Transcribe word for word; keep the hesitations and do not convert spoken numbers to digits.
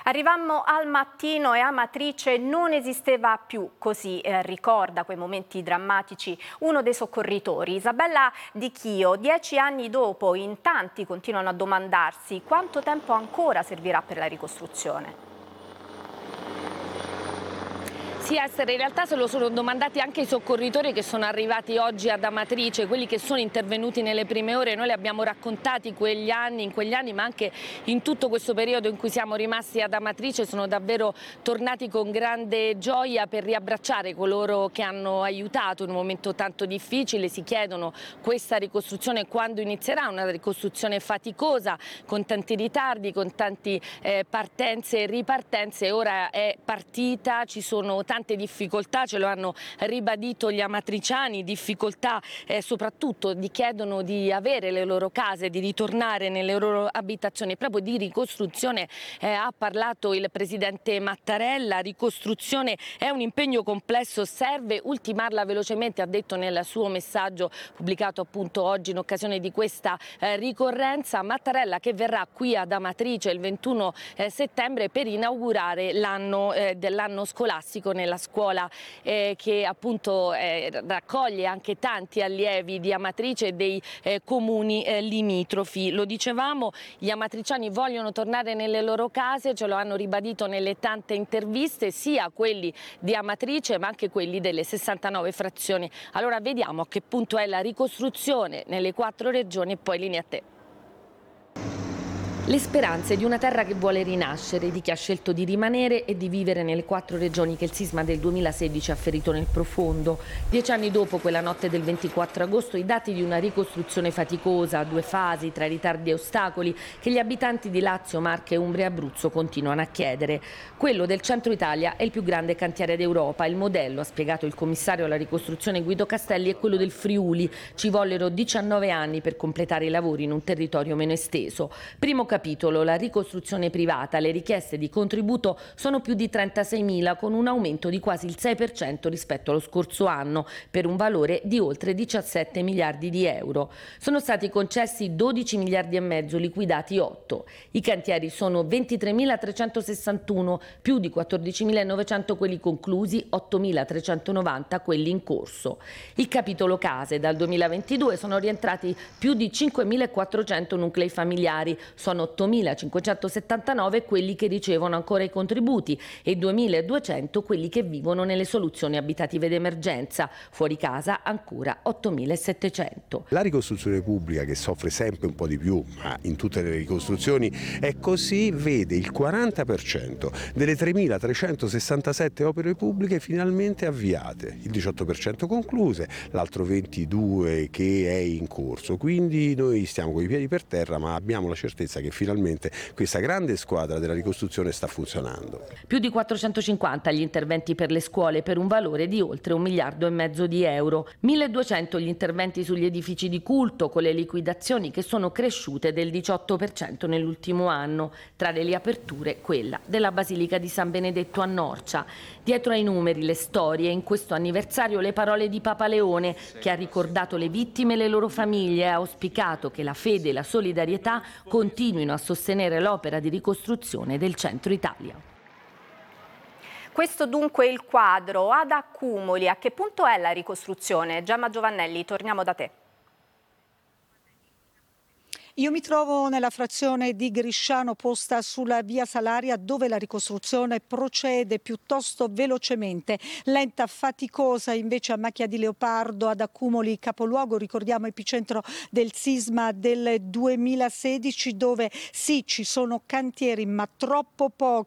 Arrivammo al mattino e Amatrice non esisteva più, così eh, ricorda quei momenti drammatici uno dei soccorritori. Isabella Di Chio, dieci anni dopo, in tanti continuano a domandarsi quanto tempo ancora servirà per la ricostruzione. Sì, Esther, in realtà se lo sono domandati anche i soccorritori che sono arrivati oggi ad Amatrice, quelli che sono intervenuti nelle prime ore. Noi li abbiamo raccontati quegli anni, in quegli anni, ma anche in tutto questo periodo in cui siamo rimasti ad Amatrice. Sono davvero tornati con grande gioia per riabbracciare coloro che hanno aiutato in un momento tanto difficile. Si chiedono questa ricostruzione quando inizierà, una ricostruzione faticosa, con tanti ritardi, con tante eh, partenze e ripartenze. Ora è partita, ci sono tante difficoltà, ce lo hanno ribadito gli amatriciani, difficoltà eh, soprattutto di chiedono di avere le loro case, di ritornare nelle loro abitazioni. Proprio di ricostruzione eh, ha parlato il presidente Mattarella. Ricostruzione è un impegno complesso, serve ultimarla velocemente, ha detto nel suo messaggio pubblicato appunto oggi in occasione di questa eh, ricorrenza. Mattarella che verrà qui ad Amatrice il ventuno eh, settembre per inaugurare l'anno eh, dell'anno scolastico nella scuola eh, che appunto eh, raccoglie anche tanti allievi di Amatrice e dei eh, comuni eh, limitrofi. Lo dicevamo, gli amatriciani vogliono tornare nelle loro case, ce lo hanno ribadito nelle tante interviste, sia quelli di Amatrice ma anche quelli delle sessantanove frazioni. Allora vediamo a che punto è la ricostruzione nelle quattro regioni e poi linea a te. Le speranze di una terra che vuole rinascere, di chi ha scelto di rimanere e di vivere nelle quattro regioni che il sisma del duemilasedici ha ferito nel profondo. Dieci anni dopo quella notte del ventiquattro agosto, i dati di una ricostruzione faticosa, a due fasi, tra ritardi e ostacoli, che gli abitanti di Lazio, Marche, Umbria e Abruzzo continuano a chiedere. Quello del centro Italia è il più grande cantiere d'Europa. Il modello, ha spiegato il commissario alla ricostruzione Guido Castelli, è quello del Friuli. Ci vollero diciannove anni per completare i lavori in un territorio meno esteso. Primo capitolo, la ricostruzione privata. Le richieste di contributo sono più di trentaseimila, con un aumento di quasi il sei per cento rispetto allo scorso anno, per un valore di oltre diciassette miliardi di euro. Sono stati concessi dodici miliardi e mezzo, liquidati otto. I cantieri sono ventitremilatrecentosessantuno, più di quattordicimilanovecento quelli conclusi, ottomilatrecentonovanta quelli in corso. Il capitolo case, dal duemilaventidue sono rientrati più di cinquemilaquattrocento nuclei familiari, sono ottomilacinquecentosettantanove quelli che ricevono ancora i contributi e duemiladuecento quelli che vivono nelle soluzioni abitative d'emergenza. Fuori casa ancora ottomilasettecento. La ricostruzione pubblica, che soffre sempre un po' di più, ma in tutte le ricostruzioni è così, vede il quaranta per cento delle tremilatrecentosessantasette opere pubbliche finalmente avviate, il diciotto per cento concluse, l'altro ventidue per cento che è in corso. Quindi noi stiamo con i piedi per terra, ma abbiamo la certezza che finalmente questa grande squadra della ricostruzione sta funzionando. Più di quattrocentocinquanta gli interventi per le scuole per un valore di oltre un miliardo e mezzo di euro. milleduecento gli interventi sugli edifici di culto, con le liquidazioni che sono cresciute del diciotto per cento nell'ultimo anno. Tra le riaperture quella della Basilica di San Benedetto a Norcia. Dietro ai numeri, le storie, in questo anniversario le parole di Papa Leone, che ha ricordato le vittime e le loro famiglie e ha auspicato che la fede e la solidarietà continuino a sostenere l'opera di ricostruzione del centro Italia. Questo dunque è il quadro. Ad Accumoli, a che punto è la ricostruzione? Gemma Giovannelli, torniamo da te. Io mi trovo nella frazione di Grisciano posta sulla via Salaria, dove la ricostruzione procede piuttosto velocemente, lenta, faticosa invece a Macchia di Leopardo, ad Accumoli capoluogo, ricordiamo epicentro del sisma del duemilasedici, dove sì, ci sono cantieri ma troppo pochi